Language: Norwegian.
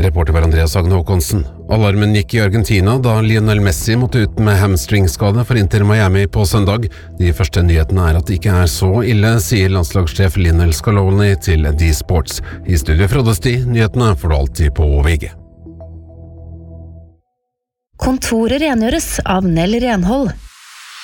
reporter var Andreas Agne Håkonsen. Alarmen gikk i Argentina da Lionel Messi måtte ut med hamstringskade for Inter Miami på søndag. De første nyhetene at det ikke så ille, sier landslagssjef Lionel Scaloni til D-Sports. I studio fra Dusty, nyhetene får du alltid på VG. Kontoret rengjøres av Nell Renhold.